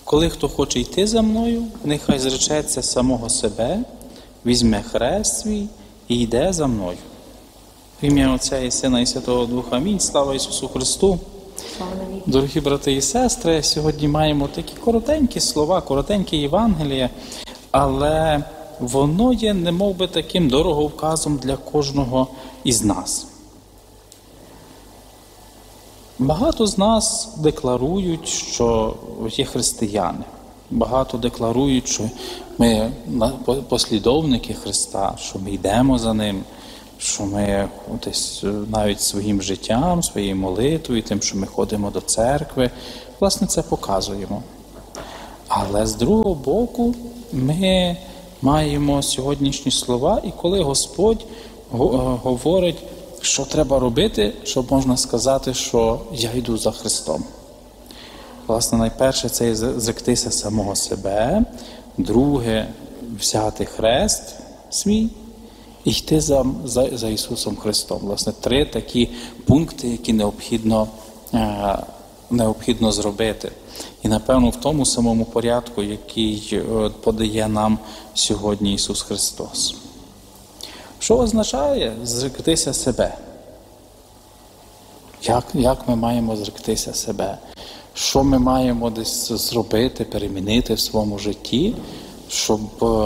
Коли хто хоче йти за мною, нехай зречеться самого себе, візьме хрест свій і йде за мною. В ім'я Отця і Сина і Святого Духа. Амінь. Слава Ісусу Христу. Дорогі брати і сестри, сьогодні маємо такі коротенькі слова, коротеньке Євангеліє, але воно є немов би таким дороговказом для кожного із нас. Багато з нас декларують, що є християни. Багато декларують, що ми послідовники Христа, що ми йдемо за Ним, що ми десь навіть своїм життям, своєю молитвою, тим, що ми ходимо до церкви, власне, це показуємо. Але з другого боку ми маємо сьогоднішні слова, і коли Господь говорить, що треба робити, щоб можна сказати, що я йду за Христом. Власне, найперше це зректися самого себе, друге взяти хрест свій і йти за Ісусом Христом. Власне, три такі пункти, які необхідно зробити. І, напевно, в тому самому порядку, який подає нам сьогодні Ісус Христос. Що означає зректися себе? Як ми маємо зректися себе? Що ми маємо десь зробити, перемінити в своєму житті, щоб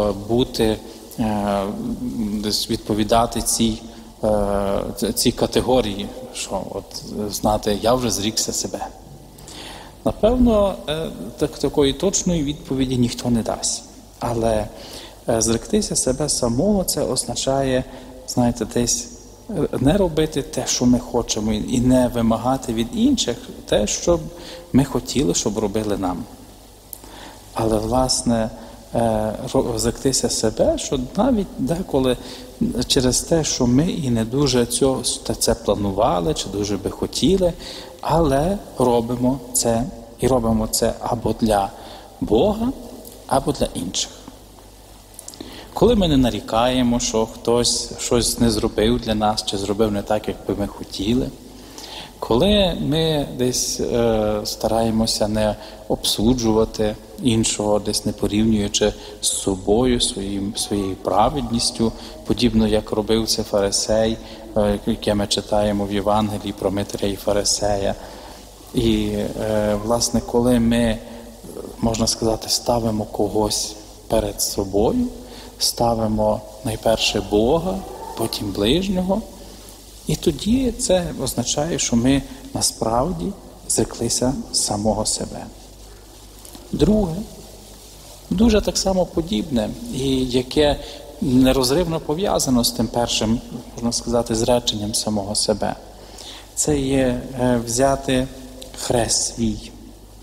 десь відповідати цій категорії, що знати, я вже зрікся себе. Напевно, такої точної відповіді ніхто не дасть. Але зректися себе самого, це означає, знаєте, десь не робити те, що ми хочемо, і не вимагати від інших те, що ми хотіли, щоб робили нам. Але, власне, зректися себе, що навіть деколи через те, що ми і не дуже це планували, чи дуже би хотіли, але робимо це, і робимо це або для Бога, або для інших. Коли ми не нарікаємо, що хтось щось не зробив для нас, чи зробив не так, як би ми хотіли, коли ми десь стараємося не обсуджувати іншого, десь не порівнюючи з собою, своєю праведністю, подібно як робив це фарисей, яке ми читаємо в Євангелії про Митря і фарисея. І, власне, коли ми, можна сказати, ставимо когось перед собою, ставимо найперше Бога, потім ближнього, і тоді це означає, що ми насправді зреклися самого себе. Друге, дуже так само подібне, і яке нерозривно пов'язано з тим першим, можна сказати, зреченням самого себе. Це є взяти хрест свій.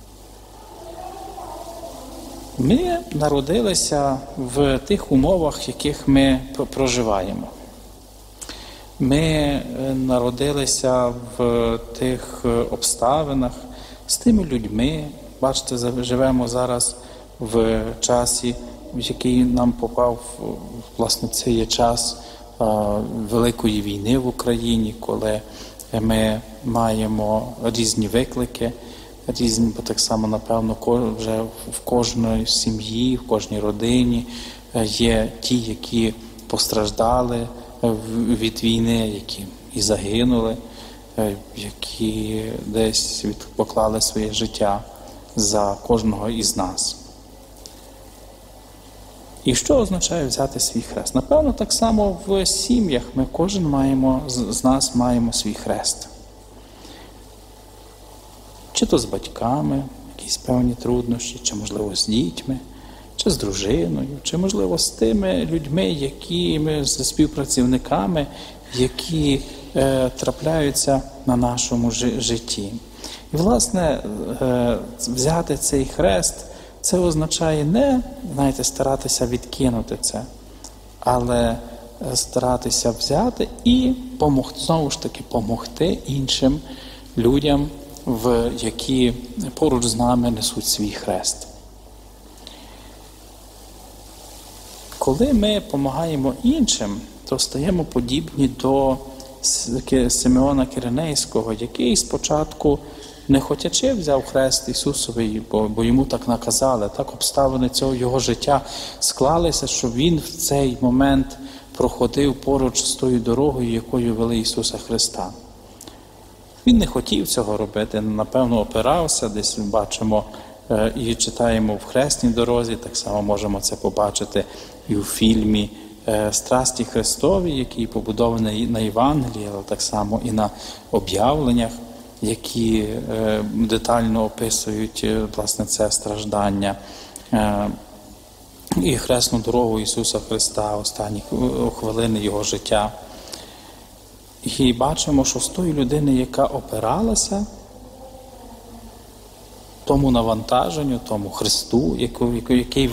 Ми народилися в тих умовах, в яких ми проживаємо. Ми народилися в тих обставинах з тими людьми. Бачите, живемо зараз в часі, в який нам попав, власне, це є час Великої війни в Україні, коли ми маємо різні виклики, бо так само, напевно, вже в кожній сім'ї, в кожній родині є ті, які постраждали від війни, які і загинули, які десь поклали своє життя за кожного із нас. І що означає взяти свій хрест? Напевно, так само в сім'ях кожен з нас маємо свій хрест. Чи то з батьками, якісь певні труднощі, чи, можливо, з дітьми, чи з дружиною, чи, можливо, з тими людьми, з співпрацівниками, які трапляються на нашому житті. І, власне, взяти цей хрест, це означає не, старатися відкинути це, але старатися взяти і знову ж таки допомогти іншим людям, які поруч з нами несуть свій хрест. Коли ми допомагаємо іншим, то стаємо подібні до Симеона Киринейського, який спочатку не хотячи взяв хрест Ісусовий, бо йому так наказали, так обставини цього його життя склалися, що він в цей момент проходив поруч з тою дорогою, якою вели Ісуса Христа. Він не хотів цього робити, напевно, опирався, десь бачимо і читаємо в хресній дорозі, так само можемо це побачити і у фільмі «Страсті Христові», який побудований на Євангелії, але так само і на об'явленнях, які детально описують, власне, це страждання. І хресну дорогу Ісуса Христа, останні хвилини Його життя. І бачимо, що з тої людини, яка опиралася тому навантаженню, тому Христу, який